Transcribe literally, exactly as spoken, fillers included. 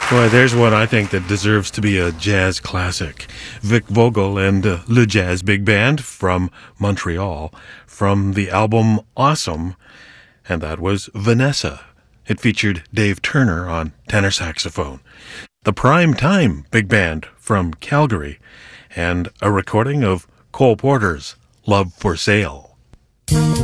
Boy, there's one I think that deserves to be a jazz classic. Vic Vogel and uh, Le Jazz Big Band from Montreal, from the album Awesome, and that was Vanessa. It featured Dave Turner on tenor saxophone. The Prime Time Big Band from Calgary, and a recording of Cole Porter's Love for Sale.